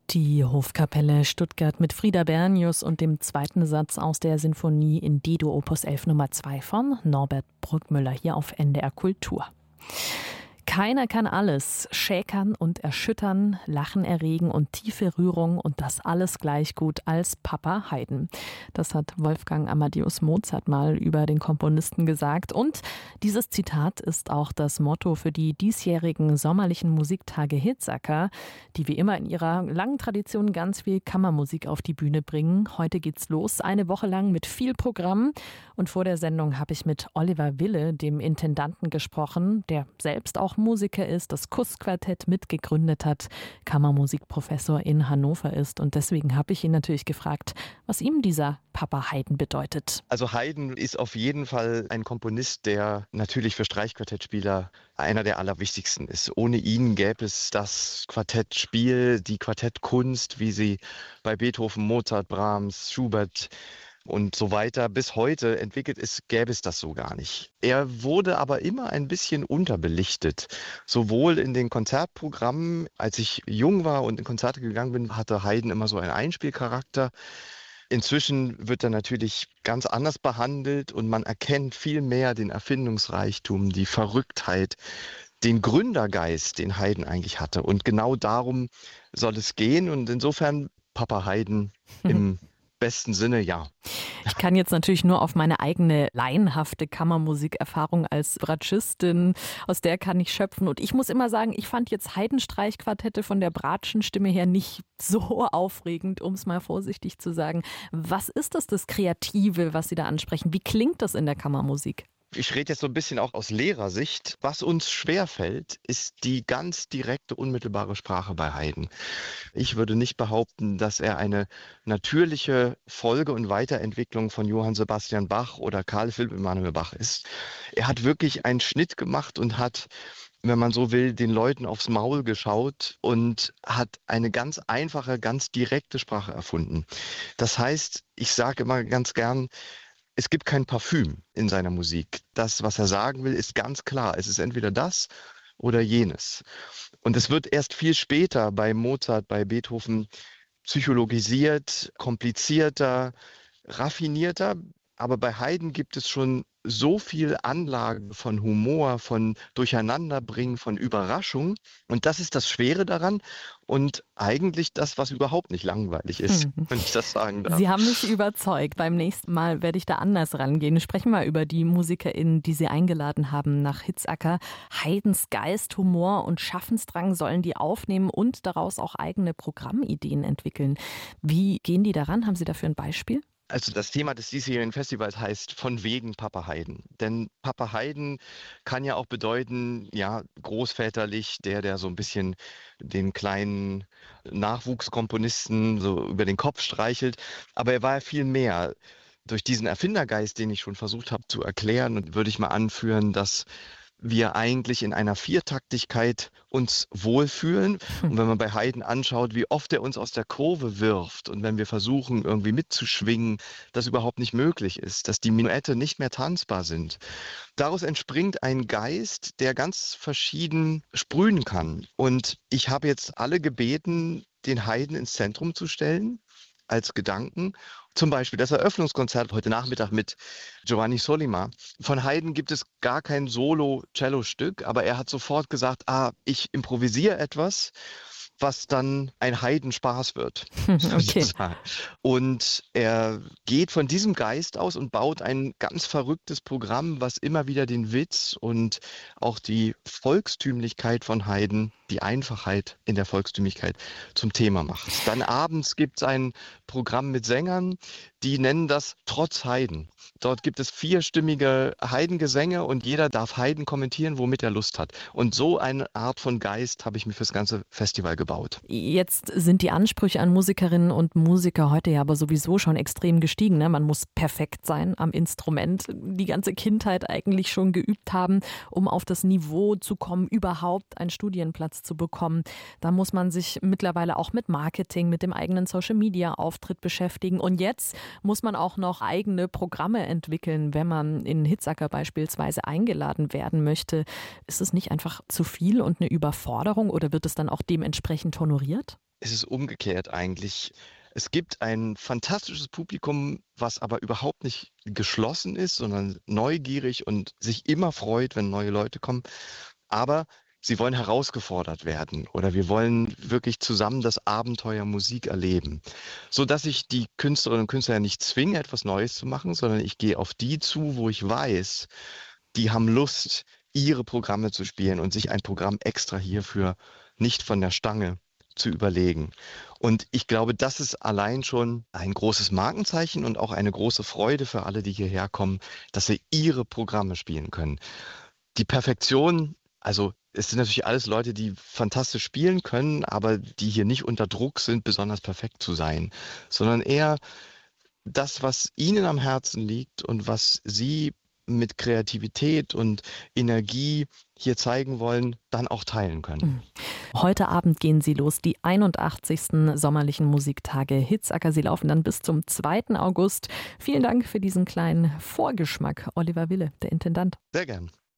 Die Hofkapelle Stuttgart mit Frieda Bernius und dem zweiten Satz aus der Sinfonie in D-Dur Opus 11 Nummer 2 von Norbert Bruckmüller hier auf NDR Kultur. Keiner kann alles, schäkern und erschüttern, Lachen erregen und tiefe Rührung und das alles gleich gut als Papa Haydn. Das hat Wolfgang Amadeus Mozart mal über den Komponisten gesagt. Und dieses Zitat ist auch das Motto für die diesjährigen sommerlichen Musiktage Hitzacker, die wie immer in ihrer langen Tradition ganz viel Kammermusik auf die Bühne bringen. Heute geht's los, eine Woche lang mit viel Programm. Und vor der Sendung habe ich mit Oliver Wille, dem Intendanten, gesprochen, der selbst auch Musiker ist, das Kuss-Quartett mitgegründet hat, Kammermusikprofessor in Hannover ist. Und deswegen habe ich ihn natürlich gefragt, was ihm dieser Papa Haydn bedeutet. Also Haydn ist auf jeden Fall ein Komponist, der natürlich für Streichquartettspieler einer der allerwichtigsten ist. Ohne ihn gäbe es das Quartettspiel, die Quartettkunst, wie sie bei Beethoven, Mozart, Brahms, Schubert und so weiter bis heute entwickelt ist, gäbe es das so gar nicht. Er wurde aber immer ein bisschen unterbelichtet. Sowohl in den Konzertprogrammen, als ich jung war und in Konzerte gegangen bin, hatte Haydn immer so einen Einspielcharakter. Inzwischen wird er natürlich ganz anders behandelt und man erkennt viel mehr den Erfindungsreichtum, die Verrücktheit, den Gründergeist, den Haydn eigentlich hatte. Und genau darum soll es gehen. Und insofern Papa Haydn im besten Sinne, ja. Ich kann jetzt natürlich nur auf meine eigene laienhafte Kammermusikerfahrung als Bratschistin, aus der kann ich schöpfen. Und ich muss immer sagen, ich fand jetzt Haydn-Streichquartette von der Bratschenstimme her nicht so aufregend, um es mal vorsichtig zu sagen. Was ist das Kreative, was Sie da ansprechen? Wie klingt das in der Kammermusik? Ich rede jetzt so ein bisschen auch aus Lehrersicht. Was uns schwerfällt, ist die ganz direkte, unmittelbare Sprache bei Haydn. Ich würde nicht behaupten, dass er eine natürliche Folge und Weiterentwicklung von Johann Sebastian Bach oder Karl Philipp Emanuel Bach ist. Er hat wirklich einen Schnitt gemacht und hat, wenn man so will, den Leuten aufs Maul geschaut und hat eine ganz einfache, ganz direkte Sprache erfunden. Das heißt, ich sage immer ganz gern, es gibt kein Parfüm in seiner Musik. Das, was er sagen will, ist ganz klar. Es ist entweder das oder jenes. Und es wird erst viel später bei Mozart, bei Beethoven psychologisiert, komplizierter, raffinierter. Aber bei Haydn gibt es schon so viel Anlage von Humor, von Durcheinanderbringen, von Überraschung. Und das ist das Schwere daran und eigentlich das, was überhaupt nicht langweilig ist, wenn ich das sagen darf. Sie haben mich überzeugt. Beim nächsten Mal werde ich da anders rangehen. Sprechen wir über die MusikerInnen, die Sie eingeladen haben nach Hitzacker. Haydns Geist, Humor und Schaffensdrang sollen die aufnehmen und daraus auch eigene Programmideen entwickeln. Wie gehen die daran? Haben Sie dafür ein Beispiel? Also das Thema des diesjährigen Festivals heißt von wegen Papa Haydn. Denn Papa Haydn kann ja auch bedeuten, ja, großväterlich, der so ein bisschen den kleinen Nachwuchskomponisten so über den Kopf streichelt. Aber er war ja viel mehr. Durch diesen Erfindergeist, den ich schon versucht habe zu erklären, würde ich mal anführen, dass wir eigentlich in einer Viertaktigkeit uns wohlfühlen. Und wenn man bei Haydn anschaut, wie oft er uns aus der Kurve wirft und wenn wir versuchen, irgendwie mitzuschwingen, das überhaupt nicht möglich ist, dass die Menuette nicht mehr tanzbar sind. Daraus entspringt ein Geist, der ganz verschieden sprühen kann. Und ich habe jetzt alle gebeten, den Haydn ins Zentrum zu stellen, als Gedanken. Zum Beispiel das Eröffnungskonzert heute Nachmittag mit Giovanni Sollima. Von Haydn gibt es gar kein Solo-Cello-Stück, aber er hat sofort gesagt, ich improvisiere etwas, was dann ein Heidenspaß wird. Okay. Und er geht von diesem Geist aus und baut ein ganz verrücktes Programm, was immer wieder den Witz und auch die Volkstümlichkeit von Haydn, die Einfachheit in der Volkstümlichkeit zum Thema macht. Dann abends gibt es ein Programm mit Sängern, die nennen das Trotz Haydn. Dort gibt es 4stimmige Haydn-Gesänge und jeder darf Haydn kommentieren, womit er Lust hat. Und so eine Art von Geist habe ich mir fürs ganze Festival gebaut. Jetzt sind die Ansprüche an Musikerinnen und Musiker heute ja aber sowieso schon extrem gestiegen. Ne? Man muss perfekt sein am Instrument, die ganze Kindheit eigentlich schon geübt haben, um auf das Niveau zu kommen, überhaupt einen Studienplatz zu bekommen. Da muss man sich mittlerweile auch mit Marketing, mit dem eigenen Social-Media-Auftritt beschäftigen. Und jetzt muss man auch noch eigene Programme entwickeln, wenn man in Hitzacker beispielsweise eingeladen werden möchte. Ist es nicht einfach zu viel und eine Überforderung oder wird es dann auch dementsprechend honoriert? Es ist umgekehrt eigentlich. Es gibt ein fantastisches Publikum, was aber überhaupt nicht geschlossen ist, sondern neugierig und sich immer freut, wenn neue Leute kommen. Aber sie wollen herausgefordert werden oder wir wollen wirklich zusammen das Abenteuer Musik erleben, so dass ich die Künstlerinnen und Künstler ja nicht zwinge, etwas Neues zu machen, sondern ich gehe auf die zu, wo ich weiß, die haben Lust, ihre Programme zu spielen und sich ein Programm extra hierfür nicht von der Stange zu überlegen. Und ich glaube, das ist allein schon ein großes Markenzeichen und auch eine große Freude für alle, die hierher kommen, dass sie ihre Programme spielen können. Die Perfektion, also es sind natürlich alles Leute, die fantastisch spielen können, aber die hier nicht unter Druck sind, besonders perfekt zu sein, sondern eher das, was ihnen am Herzen liegt und was sie mit Kreativität und Energie hier zeigen wollen, dann auch teilen können. Heute Abend gehen sie los, die 81. sommerlichen Musiktage Hitzacker. Sie laufen dann bis zum 2. August. Vielen Dank für diesen kleinen Vorgeschmack, Oliver Wille, der Intendant. Sehr gern.